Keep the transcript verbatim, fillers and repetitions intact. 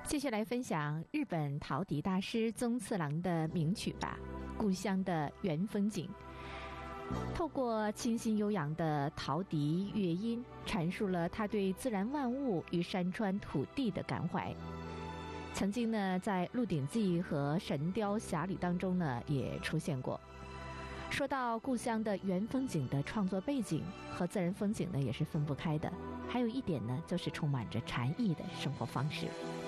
继续来分享日本陶笛大师宗次郎的名曲吧，《故乡的原风景》。透过清新悠扬的陶笛乐音，阐述了他对自然万物与山川土地的感怀。曾经呢，在《鹿鼎记》和《神雕侠侣》当中呢，也出现过。说到《故乡的原风景》的创作背景和自然风景呢，也是分不开的。还有一点呢，就是充满着禅意的生活方式。